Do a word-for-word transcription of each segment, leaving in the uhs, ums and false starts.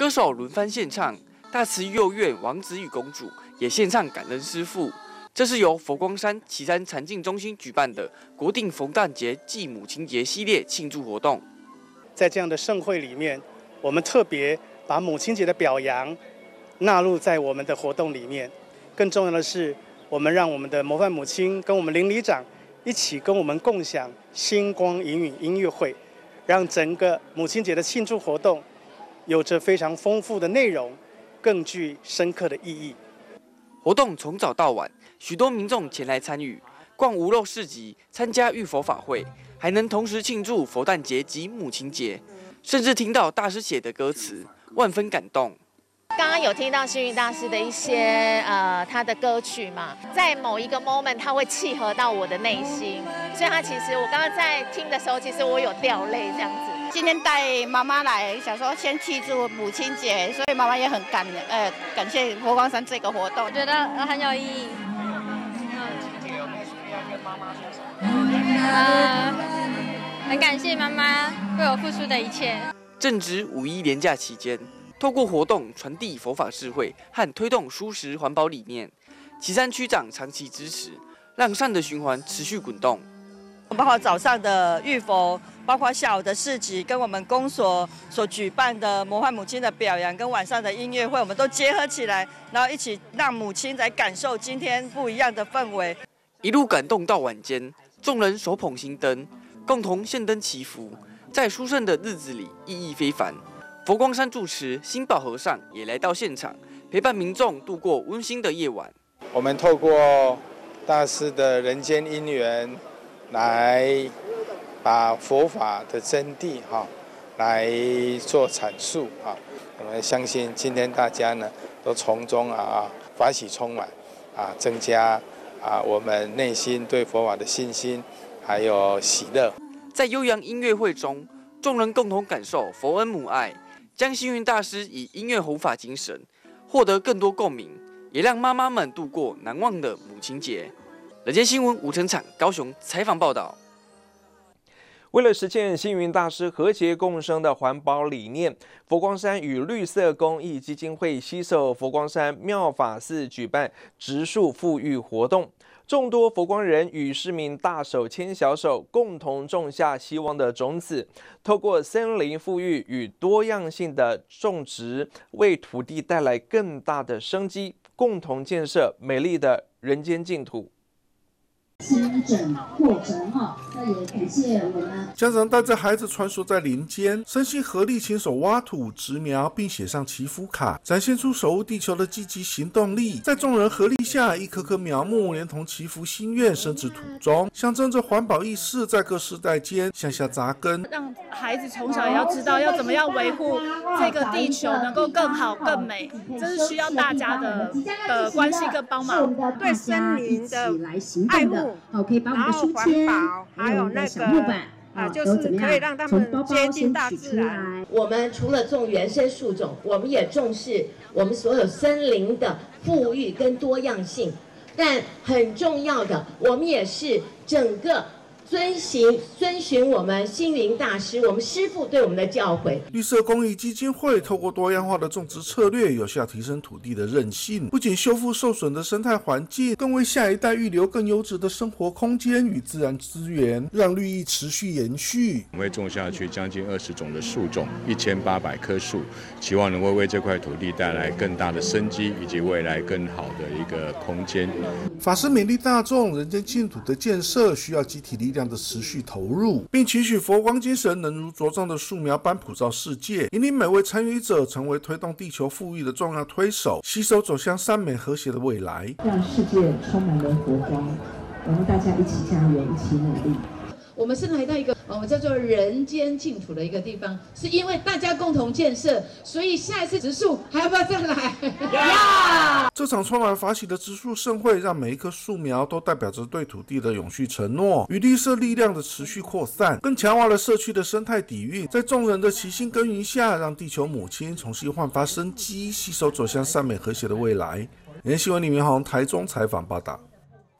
歌手轮番献唱，大慈幼儿园王子与公主也献唱感恩师父。这是由佛光山旗山禅境中心举办的国定佛诞节暨母亲节系列庆祝活动。 在这样的盛会里面，我们特别把母亲节的表扬纳入在我们的活动里面。更重要的是，我们让我们的模范母亲跟我们邻里长一起跟我们共享星光隐隐音乐会，让整个母亲节的庆祝活动有着非常丰富的内容，更具深刻的意义。 活动从早到晚，许多民众前来参与，逛无肉市集，参加浴佛法会，还能同时庆祝佛诞节及母亲节，甚至听到大师写的歌词，万分感动。 刚刚有听到星云大师的一些呃他的歌曲嘛，在某一个 moment 他会契合到我的内心，所以他其实我刚刚在听的时候，其实我有掉泪这样子。 今天带妈妈来，想说先庆祝母亲节，所以妈妈也很感呃感谢佛光山这个活动， 我觉得很有意义。呃，很感谢妈妈为我付出的一切。 正值五一连假期间，透过活动传递佛法智慧和推动蔬食环保理念，旗山区长长期支持，让善的循环持续滚动。 包括早上的浴佛，包括下午的市集，跟我们公所所举办的模范母亲的表扬，跟晚上的音乐会，我们都结合起来，然后一起让母亲来感受今天不一样的氛围。 一路感动到晚间，众人手捧心灯，共同献灯祈福，在殊胜的日子里意义非凡。佛光山住持心保和尚也来到现场，陪伴民众度过温馨的夜晚。 我们透过大师的人间因缘，来把佛法的真谛哈来做阐述啊。我们相信今天大家呢都从中啊法喜充满啊，增加啊我们内心对佛法的信心还有喜乐。 在悠扬音乐会中，众人共同感受佛恩母爱，将星云大师以音乐弘法精神获得更多共鸣，也让妈妈们度过难忘的母亲节。人间新闻吴成场高雄采访报道。 为了实现星云大师和谐共生的环保理念，佛光山与绿色公益基金会携手佛光山妙法寺举办植树富裕活动。众多佛光人与市民大手牵小手，共同种下希望的种子，透过森林富裕与多样性的种植，为土地带来更大的生机，共同建设美丽的人间净土。 新整过程哈，那也感谢我们家长带着孩子穿梭在林间，身心合力，亲手挖土、植苗，并写上祈福卡，展现出守护地球的积极行动力。在众人合力下，一棵棵苗木连同祈福心愿升至土中，象征着环保意识在各世代间向下扎根。 让孩子从小也要知道要怎么样维护这个地球能够更好、更美，这是需要大家的的关系跟帮忙。 对森林的爱护。 好，可以把我们的书签， 还有那个木板啊，就是可以让他们接近大自然。 我们除了种原生树种，我们也重视我们所有森林的富裕跟多样性。但很重要的，我们也是整个遵循遵循我们星云大师，我们师父对我们的教诲。 绿色公益基金会透过多样化的种植策略，有效提升土地的韧性，不仅修复受损的生态环境，更为下一代预留更优质的生活空间与自然资源，让绿意持续延续。 我们会种下去将近二十种的树种，一千八百棵树，期望能够为这块土地带来更大的生机，以及未来更好的一个空间。 法师勉励大众，人间净土的建设需要集体力量的持续投入，并期许佛光精神能如茁壮的树苗般普照世界，引领每位参与者成为推动地球富裕的重要推手，携手走向善美和谐的未来， 让世界充满了佛光。我们大家一起加油，一起努力。 我们是来到一个我们叫做人间净土的一个地方，是因为大家共同建设，所以下一次植树还要不要再来？ 要！这场充满法喜的植树盛会，让每一棵树苗都代表着对土地的永续承诺与绿色力量的持续扩散，更强化了社区的生态底蕴。在众人的齐心耕耘下，让地球母亲重新焕发生机，携手走向善美和谐的未来。人新闻李明宏台中采访报道。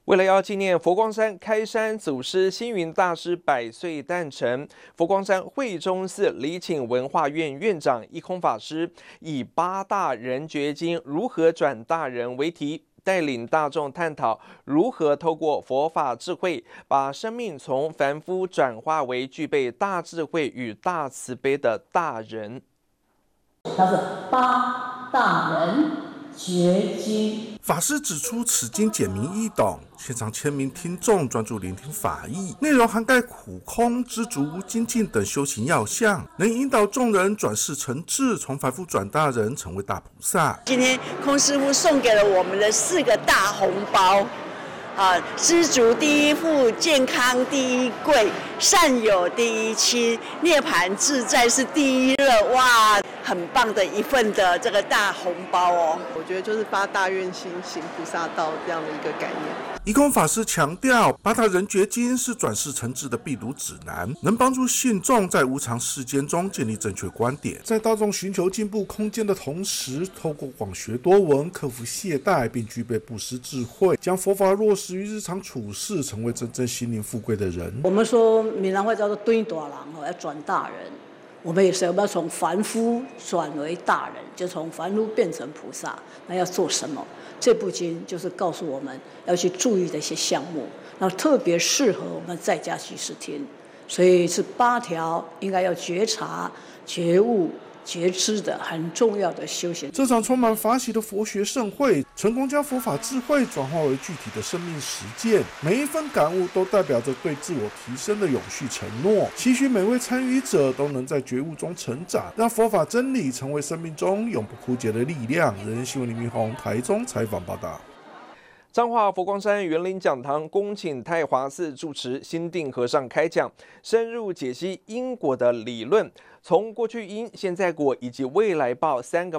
为了要纪念佛光山开山祖师星云大师百岁诞辰，佛光山慧中寺礼请文化院院长一空法师，以八大人觉经如何转大人为题，带领大众探讨如何透过佛法智慧，把生命从凡夫转化为具备大智慧与大慈悲的大人。 它是八大人觉经。 法师指出，此经简明易懂，现场千名听众专注聆听法义，内容涵盖苦空、知足、精进等修行要项，能引导众人转世成智，从凡夫转大人，成为大菩萨。 今天空师父送给了我们的四个大红包。啊，知足第一富，健康第一贵，善友第一亲，涅槃自在是第一乐。哇，很棒的一份的这个大红包哦！ 我觉得就是发大愿心，行菩萨道这样的一个概念。 一空法师强调，八大人觉经是转世成智的必读指南，能帮助信众在无常世间中建立正确观点，在大众寻求进步空间的同时，透过广学多闻，克服懈怠，并具备布施智慧，将佛法落实于日常处事，成为真正心灵富贵的人。 我们说闽南话叫做蹲大人哦，要转大人。我们也是要不要从凡夫转为大人，就从凡夫变成菩萨，那要做什么？这部经就是告诉我们要去注意的一些项目，然后特别适合我们在家居士听，所以是八条应该要觉察、觉悟、觉知的很重要的修行。 这场充满法喜的佛学盛会，成功将佛法智慧转化为具体的生命实践，每一分感悟都代表着对自我提升的永续承诺。期许每位参与者都能在觉悟中成长，让佛法真理成为生命中永不枯竭的力量。人人新闻李明宏台中采访报道。 彰化佛光山园林讲堂恭请太华寺住持心定和尚开讲，深入解析因果的理论，从过去因、现在果以及未来报三个